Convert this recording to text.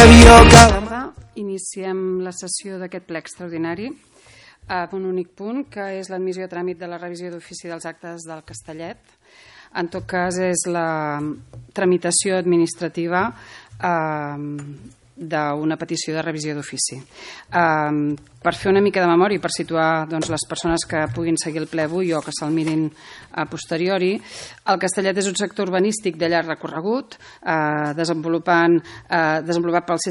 Iniciem la sessió d'aquest ple extraordinari amb un únic punt, que és l'admissió a tràmit de la revisió d'ofici dels actes del Castellet. En tot cas, és la tramitació administrativa d'una petició de revisió d'ofici. Per fer una mica de memòria i per situar les persones que puguin seguir el ple avui o que se'l mirin a posteriori, el Castellet és un sector urbanístic de llarg recorregut, desenvolupat pel